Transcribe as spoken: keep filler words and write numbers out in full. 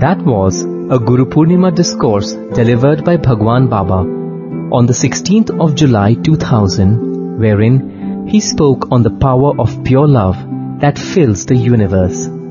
That was a Guru Purnima discourse delivered by Bhagwan Baba on the sixteenth of July two thousand, wherein he spoke on the power of pure love that fills the universe.